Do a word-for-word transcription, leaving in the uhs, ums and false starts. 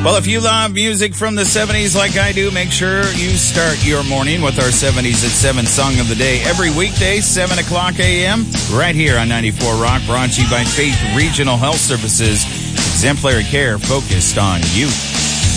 Well, if you love music from the seventies like I do, make sure you start your morning with our seventies at seven Song of the Day every weekday, seven o'clock a.m., right here on ninety-four Rock, brought to you by Faith Regional Health Services. Exemplary care focused on you.